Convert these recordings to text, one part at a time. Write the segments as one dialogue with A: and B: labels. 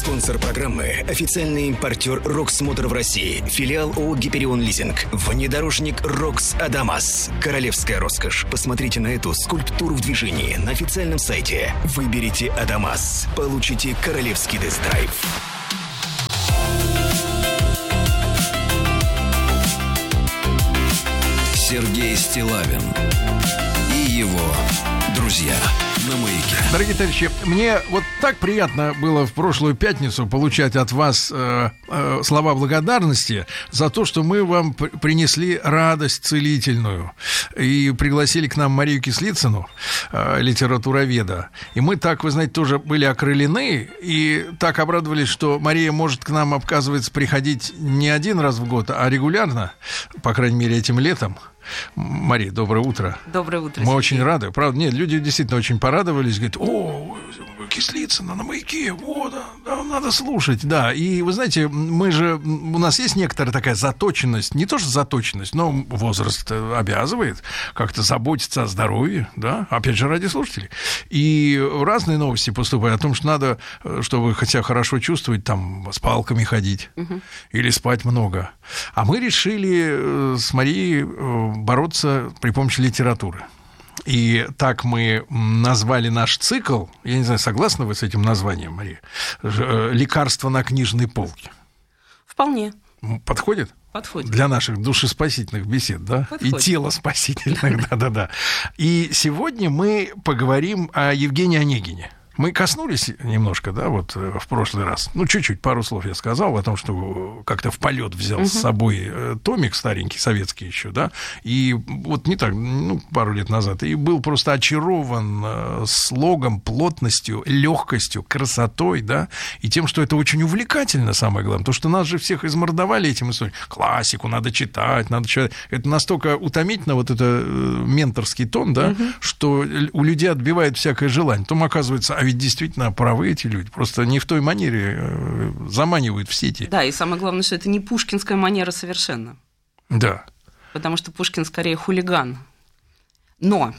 A: Спонсор программы – официальный импортер «Рокс Мотор» в России, филиал ООО «Гиперион Лизинг», внедорожник «Рокс Адамас». Королевская роскошь. Посмотрите на эту скульптуру в движении на официальном сайте. Выберите «Адамас». Получите королевский тест-драйв.
B: Сергей Стиллавин и его друзья на Маяке.
C: Дорогие товарищи, мне вот так приятно было в прошлую пятницу получать от вас слова благодарности за то, что мы вам принесли радость целительную и пригласили к нам Марию Кислицыну, литературоведа. И мы так, вы знаете, тоже были окрылены и так обрадовались, что Мария может к нам, оказывается, приходить не один раз в год, а регулярно, по крайней мере, этим летом. Мария, доброе утро.
D: Доброе утро.
C: Мы очень рады. Правда, нет, люди действительно очень порадовались. Говорят, о, Кислицына на Маяке, вот, да, надо слушать, да. И вы знаете, у нас есть некоторая такая заточенность, не то что заточенность, но возраст обязывает как-то заботиться о здоровье, да, опять же, ради слушателей. И разные новости поступают о том, что надо, чтобы хотя хорошо чувствовать, там, с палками ходить или спать много. А мы решили с Марией бороться при помощи литературы. И так мы назвали наш цикл, я не знаю, согласны вы с этим названием, Мария, «Лекарство на книжной полке».
D: Вполне.
C: Подходит?
D: Подходит.
C: Для наших душеспасительных бесед, да?
D: Подходит.
C: И телоспасительных, да-да-да. И сегодня мы поговорим о Евгении Онегине. Мы коснулись немножко, да, вот в прошлый раз. Ну, чуть-чуть, пару слов я сказал о том, что как-то в полет взял с собой томик старенький, советский еще, да, и вот не так, пару лет назад, и был просто очарован слогом, плотностью, легкостью, красотой, да, и тем, что это очень увлекательно, самое главное, потому что нас же всех измордовали этим историям. Классику надо читать, надо читать. Это настолько утомительно, вот это менторский тон, да, что у людей отбивает всякое желание. Потом оказывается, а ведь действительно правы эти люди, просто не в той манере заманивают в сети.
D: Да, и самое главное, что это не пушкинская манера совершенно.
C: Да.
D: Потому что Пушкин скорее хулиган. Но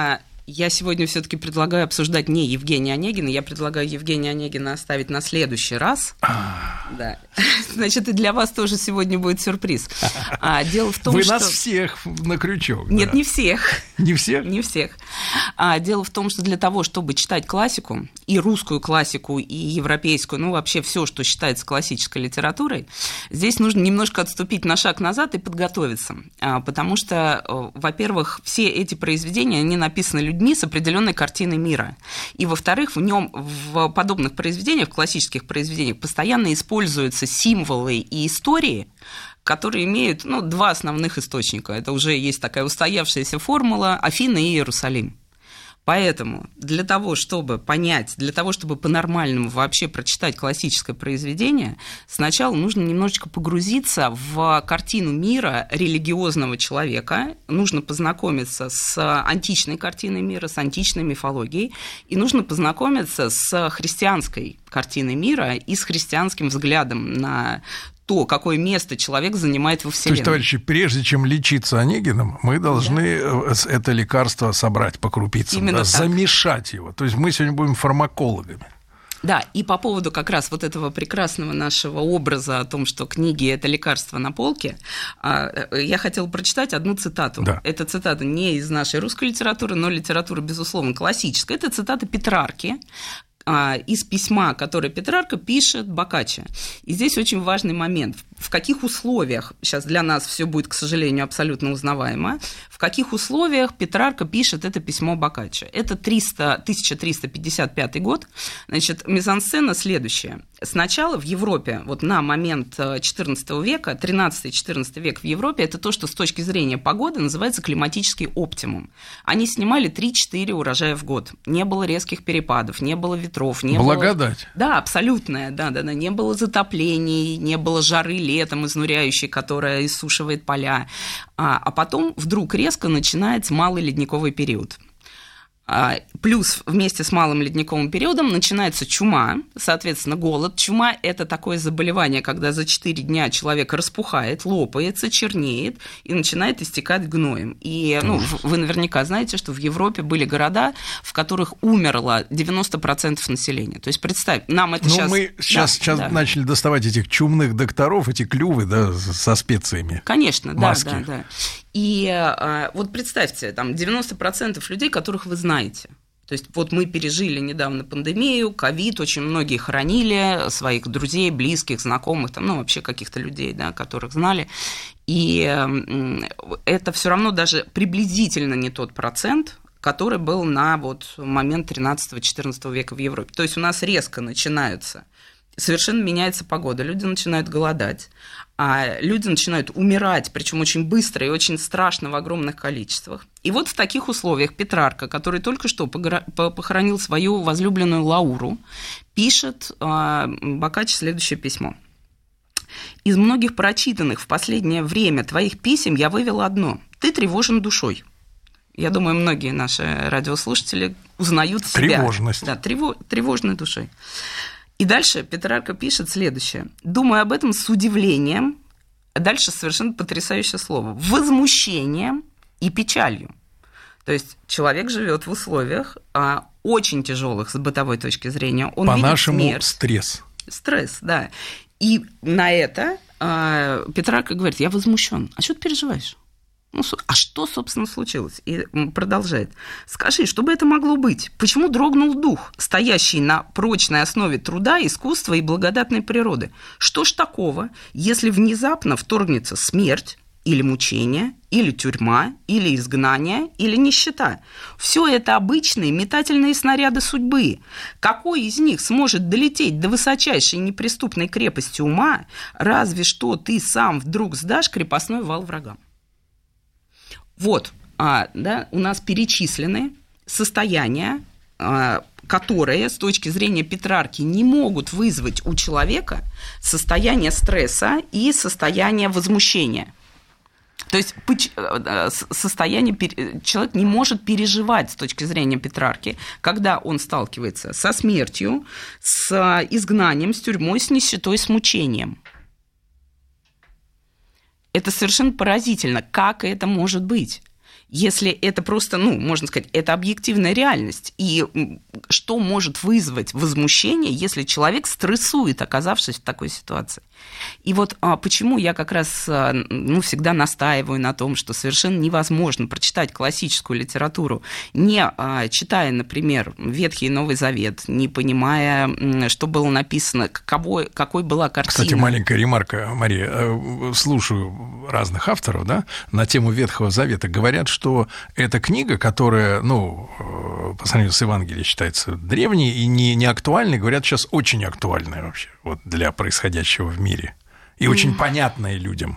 D: я сегодня все-таки предлагаю обсуждать не Евгения Онегина, я предлагаю Евгения Онегина оставить на следующий раз. Да. Значит, и для вас тоже сегодня будет сюрприз. Дело в том,
C: Вы
D: что...
C: нас всех на крючок.
D: Нет,
C: да.
D: не всех.
C: Не всех?
D: Не всех. Дело в том, что для того, чтобы читать классику, и русскую классику, и европейскую, ну, вообще все, что считается классической литературой, здесь нужно немножко отступить на шаг назад и подготовиться. Потому что, во-первых, все эти произведения, они написаны людьми с определенной картиной мира. И, во-вторых, в подобных произведениях, в классических произведениях, постоянно используются символы и истории, которые имеют два основных источника. Это уже есть такая устоявшаяся формула Афины и Иерусалим. Поэтому для того, чтобы понять, для того, чтобы по-нормальному вообще прочитать классическое произведение, сначала нужно немножечко погрузиться в картину мира религиозного человека, нужно познакомиться с античной картиной мира, с античной мифологией, и нужно познакомиться с христианской картиной мира и с христианским взглядом на то, какое место человек занимает во Вселенной.
C: То есть, товарищи, прежде чем лечиться Онегиным, мы должны это лекарство собрать по крупицам, замешать его. То есть мы сегодня будем фармакологами.
D: Да, и по поводу как раз вот этого прекрасного нашего образа о том, что книги – это лекарство на полке, я хотела прочитать одну цитату.
C: Да.
D: Это цитата не из нашей русской литературы, но литература, безусловно, классическая. Это цитата Петрарки, из письма, которое Петрарка пишет Боккаччо. И здесь очень важный момент. В каких условиях, сейчас для нас все будет, к сожалению, абсолютно узнаваемо, в каких условиях Петрарка пишет это письмо Боккаччо. Это 1355 год. Значит, мизансцена следующая. Сначала в Европе, вот на момент XIV века, 13-14 век в Европе, это то, что с точки зрения погоды называется климатический оптимум. Они снимали 3-4 урожая в год. Не было резких перепадов, не было ветров.
C: Благодать.
D: Да, абсолютная, да. Не было затоплений, не было жары летом изнуряющей, которая иссушивает поля. А потом вдруг резко начинается малый ледниковый период. плюс вместе с малым ледниковым периодом начинается чума, соответственно, голод. Чума – это такое заболевание, когда за 4 дня человек распухает, лопается, чернеет и начинает истекать гноем. И вы наверняка знаете, что в Европе были города, в которых умерло 90% населения. То есть, представь, нам это сейчас...
C: Мы сейчас начали доставать этих чумных докторов, эти клювы, да, со специями.
D: Конечно,
C: маски.
D: да. И вот представьте, там 90% людей, которых вы знаете. То есть вот мы пережили недавно пандемию, ковид, очень многие хоронили своих друзей, близких, знакомых, там, вообще каких-то людей, да, которых знали. И это все равно даже приблизительно не тот процент, который был на вот момент 13-14 века в Европе. То есть у нас резко начинаются, совершенно меняется погода, люди начинают голодать, а люди начинают умирать, причем очень быстро и очень страшно в огромных количествах. И вот в таких условиях Петрарка, который только что похоронил свою возлюбленную Лауру, пишет Боккаччо следующее письмо. «Из многих прочитанных в последнее время твоих писем я вывел одно. Ты тревожен душой». Я думаю, многие наши радиослушатели узнают себя.
C: Тревожность.
D: Да, тревожной душой. И дальше Петрарка пишет следующее. «Думаю об этом с удивлением», дальше совершенно потрясающее слово, «возмущением и печалью». То есть человек живет в условиях очень тяжелых с бытовой точки зрения. Он
C: по-нашему
D: видит смерть.
C: стресс.
D: Стресс, да. И на это Петрарка говорит, я возмущен. А что ты переживаешь? А что, собственно, случилось? И продолжает. Скажи, что бы это могло быть? Почему дрогнул дух, стоящий на прочной основе труда, искусства и благодатной природы? Что ж такого, если внезапно вторгнется смерть, или мучение, или тюрьма, или изгнание, или нищета? Все это обычные метательные снаряды судьбы. Какой из них сможет долететь до высочайшей неприступной крепости ума, разве что ты сам вдруг сдашь крепостной вал врагам? Вот, у нас перечислены состояния, которые с точки зрения Петрарки не могут вызвать у человека состояние стресса и состояние возмущения. То есть человек не может переживать с точки зрения Петрарки, когда он сталкивается со смертью, с изгнанием, с тюрьмой, с нищетой, с мучением. Это совершенно поразительно, как это может быть, если это просто, можно сказать, это объективная реальность. И что может вызвать возмущение, если человек стрессует, оказавшись в такой ситуации? И вот почему я как раз всегда настаиваю на том, что совершенно невозможно прочитать классическую литературу, не читая, например, Ветхий и Новый Завет, не понимая, что было написано, какой была картина.
C: Кстати, маленькая ремарка, Мария. Слушаю разных авторов, да, на тему Ветхого Завета. Говорят, что эта книга, которая, по сравнению с Евангелием, считается древней и не актуальной, говорят, сейчас очень актуальная вообще вот для происходящего в мире. И очень понятная людям.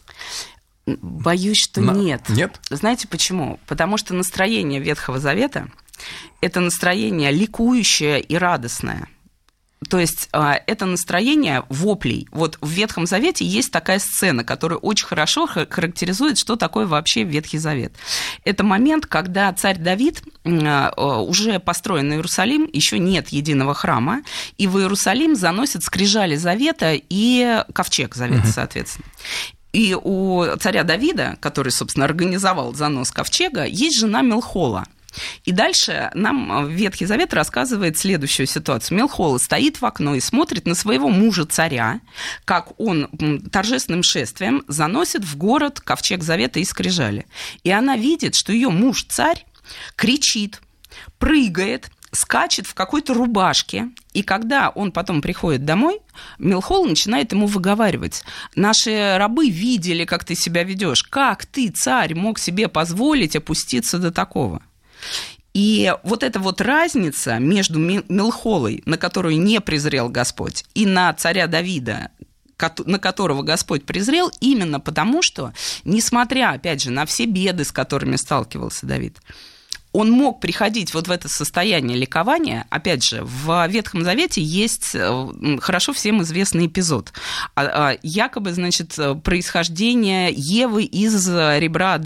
D: Боюсь, что нет.
C: Нет?
D: Знаете почему? Потому что настроение Ветхого Завета – это настроение ликующее и радостное. То есть это настроение воплей. Вот в Ветхом Завете есть такая сцена, которая очень хорошо характеризует, что такое вообще Ветхий Завет. Это момент, когда царь Давид, уже построен Иерусалим, еще нет единого храма, и в Иерусалим заносят скрижали Завета и ковчег Завета, соответственно. И у царя Давида, который, собственно, организовал занос ковчега, есть жена Мелхола. И дальше нам Ветхий Завет рассказывает следующую ситуацию. Мелхола стоит в окно и смотрит на своего мужа-царя, как он торжественным шествием заносит в город ковчег Завета и скрижали. И она видит, что ее муж-царь кричит, прыгает, скачет в какой-то рубашке, и когда он потом приходит домой, Мелхола начинает ему выговаривать. Наши рабы видели, как ты себя ведешь. Как ты, царь, мог себе позволить опуститься до такого? И вот эта вот разница между Мелхолой, на которую не презрел Господь, и на царя Давида, на которого Господь презрел, именно потому, что, несмотря, опять же, на все беды, с которыми сталкивался Давид, он мог приходить вот в это состояние ликования. Опять же, в Ветхом Завете есть хорошо всем известный эпизод. Якобы, происхождение Евы из ребра Адама.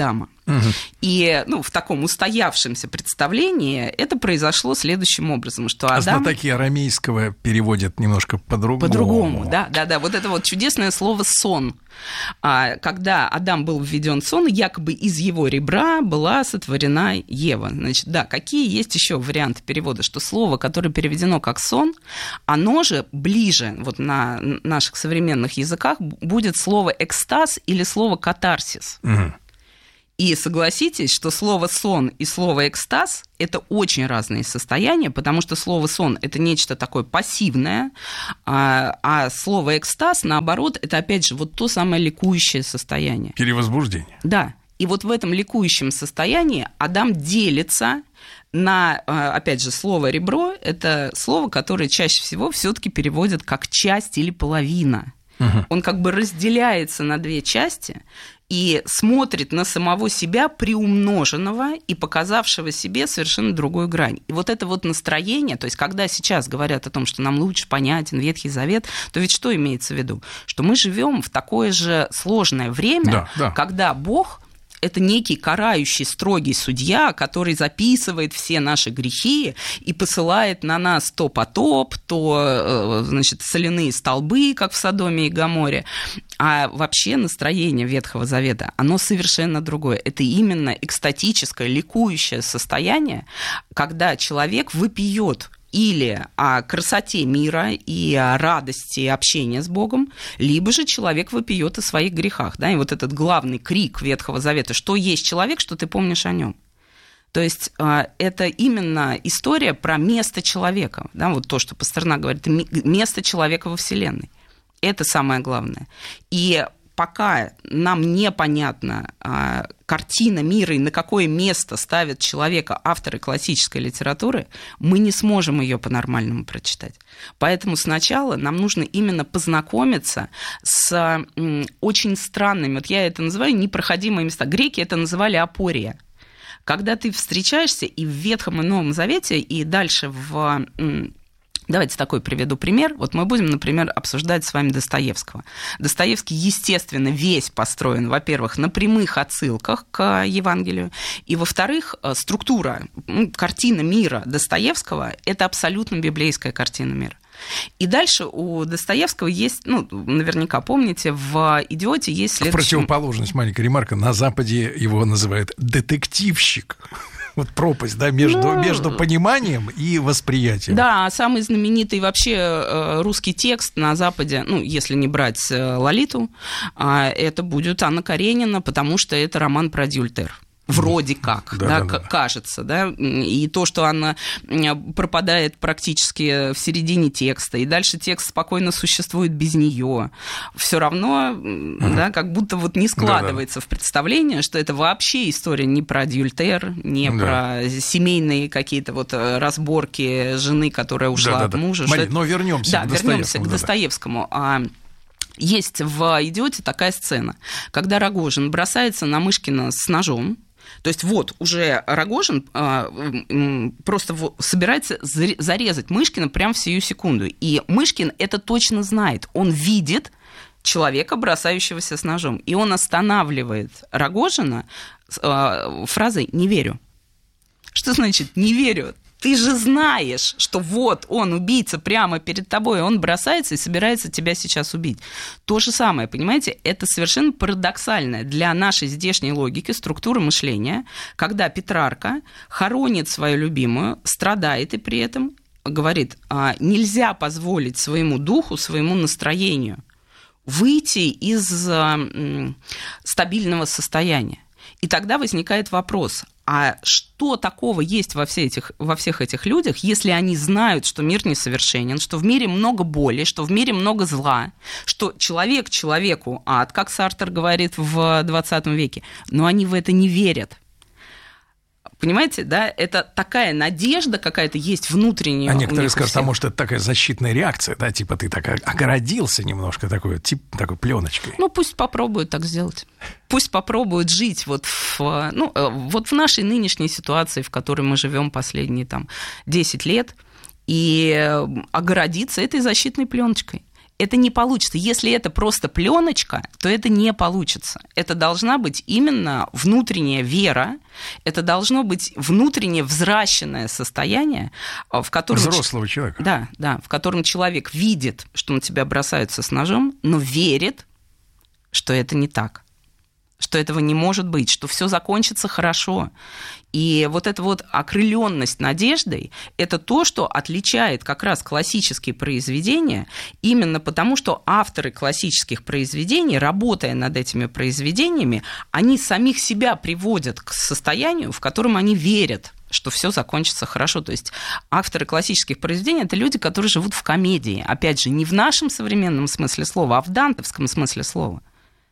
D: И в таком устоявшемся представлении это произошло следующим образом, что Адам...
C: Знатоки арамейского переводят немножко по-другому.
D: По-другому, да. Вот это вот чудесное слово «сон». Когда Адам был введен в сон, якобы из его ребра была сотворена Ева. Значит, да, какие есть еще варианты перевода? Что слово, которое переведено как «сон», оно же ближе вот на наших современных языках будет слово «экстаз» или слово «катарсис». И согласитесь, что слово «сон» и слово «экстаз» – это очень разные состояния, потому что слово «сон» – это нечто такое пассивное, а слово «экстаз», наоборот, это, опять же, вот то самое ликующее состояние.
C: Перевозбуждение.
D: Да. И вот в этом ликующем состоянии Адам делится на, опять же, слово «ребро» – это слово, которое чаще всего все-таки переводят как «часть» или «половина». Он как бы разделяется на две части и смотрит на самого себя приумноженного и показавшего себе совершенно другую грань. И вот это вот настроение, то есть когда сейчас говорят о том, что нам лучше понятен Ветхий Завет, то ведь что имеется в виду? Что мы живем в такое же сложное время, когда Бог... Это некий карающий, строгий судья, который записывает все наши грехи и посылает на нас то потоп, то, значит, соляные столбы, как в Содоме и Гоморе. А вообще настроение Ветхого Завета, оно совершенно другое. Это именно экстатическое, ликующее состояние, когда человек вопиет или о красоте мира и о радости общения с Богом, либо же человек вопиет о своих грехах. Да? И вот этот главный крик Ветхого Завета, что есть человек, что ты помнишь о нем. То есть это именно история про место человека. Да? Вот то, что Пастернак говорит, место человека во Вселенной. Это самое главное. И пока нам непонятна картина мира и на какое место ставят человека авторы классической литературы, мы не сможем ее по-нормальному прочитать. Поэтому сначала нам нужно именно познакомиться с очень странными, вот я это называю непроходимые места. Греки это называли апория. Когда ты встречаешься и в Ветхом и Новом Завете, и дальше в... Давайте такой приведу пример. Вот мы будем, например, обсуждать с вами Достоевского. Достоевский, естественно, весь построен, во-первых, на прямых отсылках к Евангелию, и, во-вторых, структура, картина мира Достоевского – это абсолютно библейская картина мира. И дальше у Достоевского есть, наверняка помните, в «Идиоте» есть следующий...
C: Противоположность, маленькая ремарка, на Западе его называют детективщик. Вот пропасть, да, между пониманием и восприятием.
D: Да, самый знаменитый вообще русский текст на Западе, если не брать «Лолиту», это будет Анна Каренина, потому что это роман про адюльтер. Вроде как, кажется, да, и то, что она пропадает практически в середине текста, и дальше текст спокойно существует без нее, все равно, да, как будто вот не складывается в представление, что это вообще история не про адюльтер, не про семейные какие-то вот разборки жены, которая ушла от мужа.
C: Мария, но вернемся
D: к Достоевскому. Есть в «Идиоте» такая сцена, когда Рогожин бросается на Мышкина с ножом. То есть вот уже Рогожин просто собирается зарезать Мышкина прямо в сию секунду. И Мышкин это точно знает. Он видит человека, бросающегося с ножом. И он останавливает Рогожина фразой «не верю». Что значит «не верю»? Ты же знаешь, что вот он, убийца, прямо перед тобой, он бросается и собирается тебя сейчас убить. То же самое, понимаете, это совершенно парадоксальная для нашей здешней логики структура мышления, когда Петрарка хоронит свою любимую, страдает и при этом говорит, нельзя позволить своему духу, своему настроению выйти из стабильного состояния. И тогда возникает вопрос, а что такого есть во всех этих людях, если они знают, что мир несовершенен, что в мире много боли, что в мире много зла, что человек человеку ад, как Сартр говорит в 20 веке, но они в это не верят. Понимаете, да, это такая надежда какая-то есть внутренняя.
C: А некоторые скажут, а может, это такая защитная реакция, да, типа ты так огородился немножко такой пленочкой.
D: Пусть попробуют так сделать. Пусть попробуют жить вот в нашей нынешней ситуации, в которой мы живем последние 10 лет, и огородиться этой защитной пленочкой. Это не получится. Если это просто пленочка, то это не получится. Это должна быть именно внутренняя вера, это должно быть внутреннее взращенное состояние, в котором...
C: Взрослого человека.
D: Да, в котором человек видит, что на тебя бросаются с ножом, но верит, что это не так, что этого не может быть, что все закончится хорошо. И вот эта вот окрылённость надеждой – это то, что отличает как раз классические произведения, именно потому, что авторы классических произведений, работая над этими произведениями, они самих себя приводят к состоянию, в котором они верят, что все закончится хорошо. То есть авторы классических произведений – это люди, которые живут в комедии. Опять же, не в нашем современном смысле слова, а в дантовском смысле слова.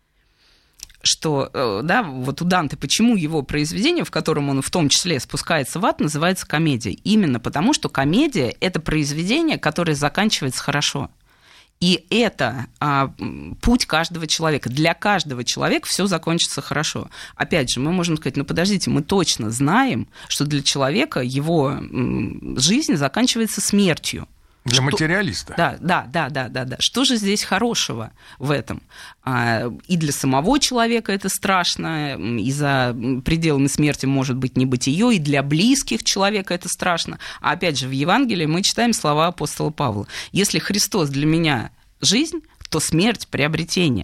D: Что, да, вот у Данте, почему его произведение, в котором он в том числе спускается в ад, называется комедией? Именно потому, что комедия – это произведение, которое заканчивается хорошо. И это путь каждого человека. Для каждого человека все закончится хорошо. Опять же, мы можем сказать, ну подождите, мы точно знаем, что для человека его жизнь заканчивается смертью.
C: Для материалиста.
D: Да. Что же здесь хорошего в этом? И для самого человека это страшно, и за пределами смерти может быть небытие, и для близких человека это страшно. А опять же, в Евангелии мы читаем слова апостола Павла. Если Христос для меня жизнь, то смерть – приобретение.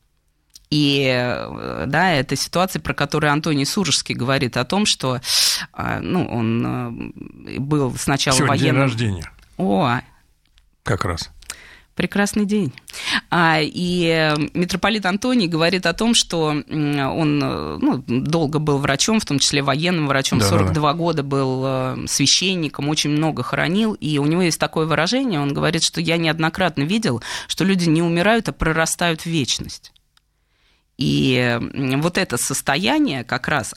D: И да, это ситуация, про которую Антоний Сурожский говорит о том, что он был сначала
C: сегодня
D: военным...
C: день рождения. Как раз.
D: Прекрасный день. И митрополит Антоний говорит о том, что он долго был врачом, в том числе военным врачом, 42 года был священником, очень много хоронил, и у него есть такое выражение, он говорит, что я неоднократно видел, что люди не умирают, а прорастают в вечность. И вот это состояние как раз,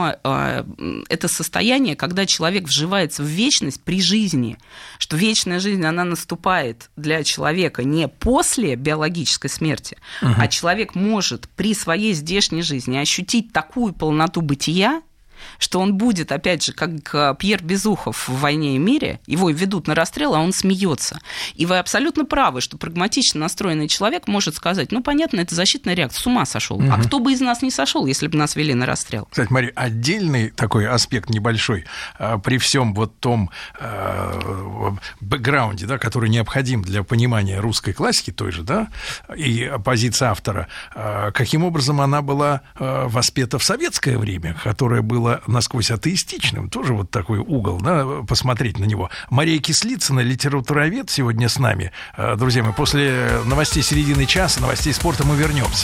D: это состояние, когда человек вживается в вечность при жизни, что вечная жизнь, она наступает для человека не после биологической смерти, а человек может при своей здешней жизни ощутить такую полноту бытия, что он будет, опять же, как Пьер Безухов в «Войне и мире», его ведут на расстрел, а он смеется. И вы абсолютно правы, что прагматично настроенный человек может сказать, ну, понятно, это защитная реакция, с ума сошел. А кто бы из нас не сошел, если бы нас вели на расстрел?
C: Кстати, Мария, отдельный такой аспект небольшой, при всем вот том бэкграунде, да, который необходим для понимания русской классики той же, да, и позиции автора, каким образом она была воспета в советское время, которое было насквозь атеистичным, тоже вот такой угол, да, посмотреть на него. Мария Кислицына, литературовед, сегодня с нами. Друзья мои, после новостей середины часа, новостей спорта мы вернемся.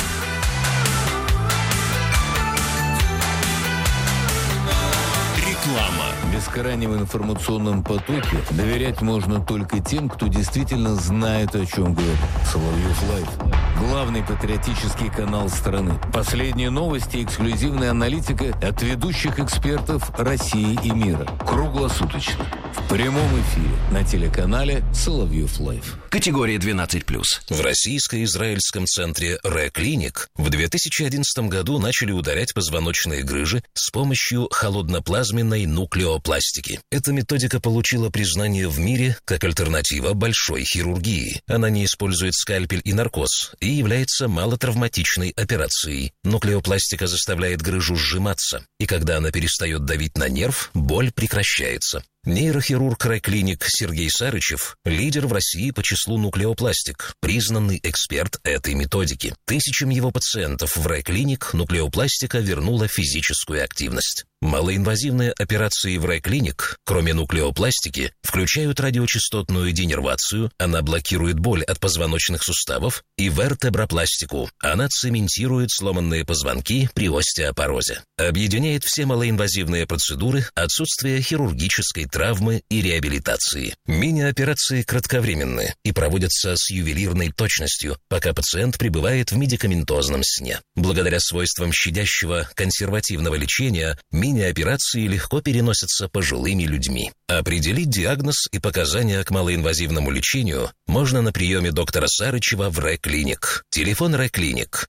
E: В бескрайнем информационном потоке доверять можно только тем, кто действительно знает, о чем говорит. Соловьев Лайв. Главный патриотический канал страны. Последние новости, эксклюзивная аналитика от ведущих экспертов России и мира. Круглосуточно. В прямом эфире на телеканале Соловьев Лайв.
B: Категория 12+. В российско-израильском центре «Ре-клиник» в 2011 году начали удалять позвоночные грыжи с помощью холодноплазменной нуклеопластики. Эта методика получила признание в мире как альтернатива большой хирургии. Она не использует скальпель и наркоз и является малотравматичной операцией. Нуклеопластика заставляет грыжу сжиматься, и когда она перестает давить на нерв, боль прекращается. Нейрохирург Ре-клиник Сергей Сарычев – лидер в России по числу нуклеопластик, признанный эксперт этой методики. Тысячам его пациентов в Ре-клиник нуклеопластика вернула физическую активность. Малоинвазивные операции в Ре-клиник, кроме нуклеопластики, включают радиочастотную денервацию, она блокирует боль от позвоночных суставов, и вертебропластику, она цементирует сломанные позвонки при остеопорозе. Объединяет все малоинвазивные процедуры, отсутствие хирургической травмы и реабилитации. Мини-операции кратковременны и проводятся с ювелирной точностью, пока пациент пребывает в медикаментозном сне. Благодаря свойствам щадящего консервативного лечения, мини-операции легко переносятся пожилыми людьми. Определить диагноз и показания к малоинвазивному лечению можно на приеме доктора Сарычева в РЭ-клиник. Телефон РЭ-клиник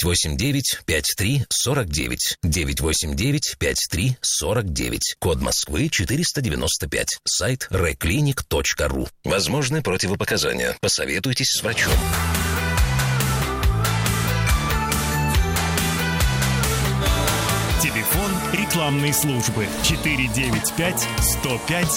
B: 989-53-49, 989-53-49, код Москвы 495, сайт reclinic.ru. Возможны противопоказания. Посоветуйтесь с врачом.
F: Телефон рекламной службы 495-105-40.